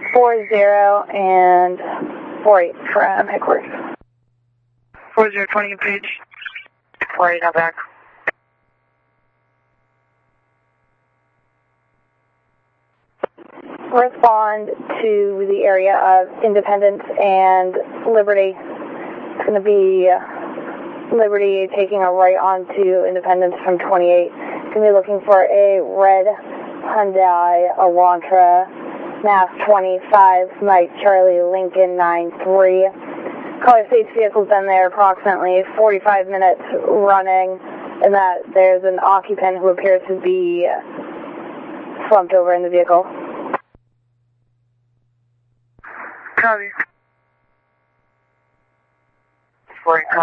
40 and 48 from headquarters. 4020 page. 48 out back. Respond to the area of Independence and Liberty. It's going to be Liberty taking a right onto Independence from 28. Going to be looking for a red Hyundai Elantra, Mass 25, Mike Charlie Lincoln 93. Color States vehicle's been there approximately 45 minutes running, and that there's an occupant who appears to be slumped over in the vehicle. Copy. 40.